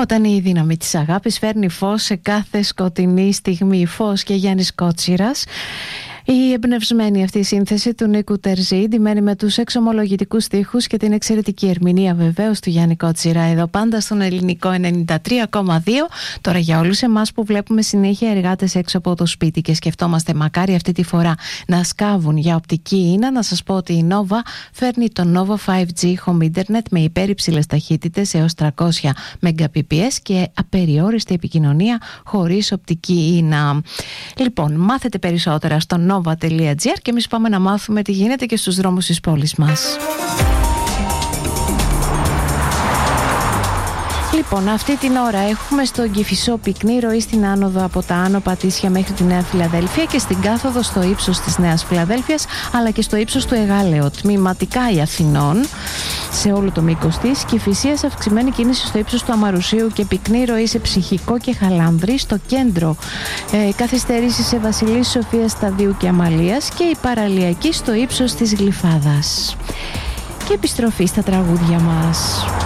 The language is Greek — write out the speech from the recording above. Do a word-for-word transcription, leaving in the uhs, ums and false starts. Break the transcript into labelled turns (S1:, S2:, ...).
S1: Όταν η δύναμη της αγάπης φέρνει φως σε κάθε σκοτεινή στιγμή. Φως και Γιάννης Κότσιρας. Η εμπνευσμένη αυτή σύνθεση του Νίκου Τερζή, ντυμένη με τους εξομολογητικούς στίχους και την εξαιρετική ερμηνεία βεβαίως του Γιάννη Κότσιρα, εδώ πάντα στον Ελληνικό ενενήντα τρία κόμμα δύο. Τώρα για όλους εμάς που βλέπουμε συνέχεια εργάτες έξω από το σπίτι και σκεφτόμαστε μακάρι αυτή τη φορά να σκάβουν για οπτική ίνα, να σας πω ότι η Nova φέρνει το Nova φάιβ τζι Home Internet με υπέρυψηλες ταχύτητες έως τριακόσια Mbps και απεριόριστη επικοινωνία χωρίς οπτική ίνα. Λοιπόν, μάθετε περισσότερα στο nova τελεία gr και εμείς πάμε να μάθουμε τι γίνεται και στους δρόμους της πόλης μας. Λοιπόν, αυτή την ώρα έχουμε στον Κηφισό πυκνή ροή στην άνοδο από τα Άνω Πατήσια μέχρι τη Νέα Φιλαδέλφια και στην κάθοδο στο ύψος της Νέας Φιλαδέλφειας, αλλά και στο ύψος του Εγάλεο. Τμηματικά η Αθηνών σε όλο το μήκος της. Κηφισίας αυξημένη κίνηση στο ύψος του Αμαρουσίου και πυκνή ροή σε Ψυχικό και Χαλάνδρη. Στο κέντρο ε, καθυστερήσεις σε Βασιλής Σοφίας, Σταδίου και Αμαλίας και η παραλιακή στο ύψος της Γλυφάδας. Και επιστροφή στα τραγούδια μας.